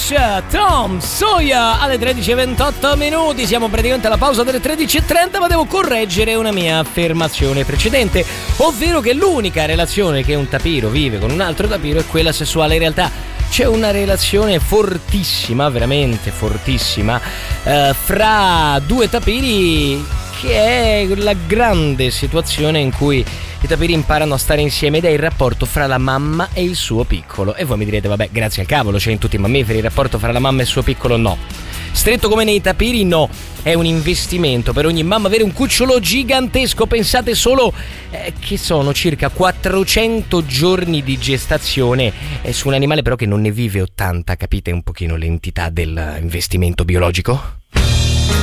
Tom Sawyer alle 13:28. Siamo praticamente alla pausa delle 13:30, ma devo correggere una mia affermazione precedente, ovvero che l'unica relazione che un tapiro vive con un altro tapiro è quella sessuale. In realtà c'è una relazione fortissima, veramente fortissima, fra due tapiri, che è la grande situazione in cui i tapiri imparano a stare insieme, ed è il rapporto fra la mamma e il suo piccolo. E voi mi direte, vabbè, grazie al cavolo, c'è in tutti i mammiferi il rapporto fra la mamma e il suo piccolo. No, stretto come nei tapiri no, è un investimento per ogni mamma avere un cucciolo gigantesco. Pensate solo che sono circa 400 giorni di gestazione su un animale però che non ne vive 80. Capite un pochino l'entità dell'investimento biologico?